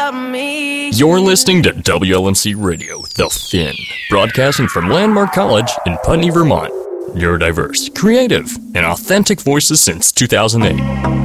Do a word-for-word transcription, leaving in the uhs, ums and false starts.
about me. You're listening to W L N C Radio, The Fin, broadcasting from Landmark College in Putney, Vermont. Neurodiverse, creative, and authentic voices since two thousand eight.